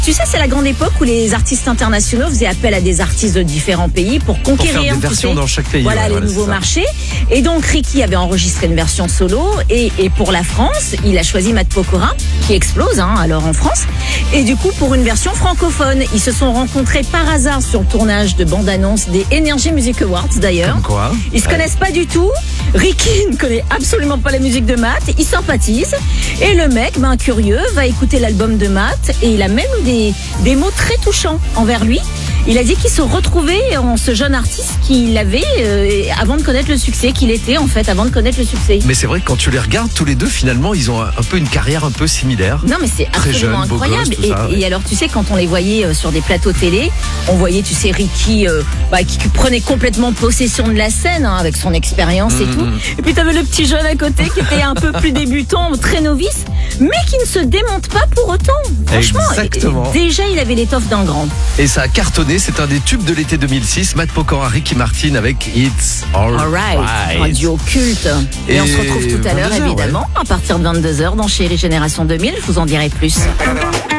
Tu sais, c'est la grande époque où les artistes internationaux faisaient appel à des artistes de différents pays pour conquérir faire des versions dans chaque pays. Voilà, les nouveaux marchés. Et donc, Ricky avait enregistré une version solo. Et pour la France, il a choisi Matt Pokora, qui explose alors en France. Et du coup, pour une version francophone, ils se sont rencontrés par hasard sur le tournage de bande-annonce des Energy Music Awards d'ailleurs. Comme quoi. Ils se connaissent pas du tout. Ricky ne connaît absolument pas la musique de Matt. Ils sympathisent. Et le mec, curieux, va écouter l'album de Matt. Et il a même eu des mots très touchants envers lui. Il a dit qu'il se retrouvait en ce jeune artiste qu'il avait avant de connaître le succès, qu'il était en fait avant de connaître le succès. Mais c'est vrai que quand tu les regardes, tous les deux, finalement, ils ont un peu une carrière un peu similaire. Non, mais c'est Très absolument jeune, beau incroyable. gosse, tout ça, et alors, tu sais, quand on les voyait sur des plateaux télé, on voyait, tu sais, Ricky qui prenait complètement possession de la scène avec son expérience et tout. Et puis, t'avais le petit jeune à côté qui était un peu plus débutant, très novice, mais qui ne se démonte pas pour autant. Franchement, Exactement. Déjà, il avait l'étoffe d'un grand. Et ça a cartonné, c'est un des tubes de l'été 2006. Matt Pokora, Ricky Martin avec It's Alright. Un duo culte. Et on se retrouve tout à l'heure, 22h, évidemment, à partir de 22h dans Chérie Génération 2000. Je vous en dirai plus.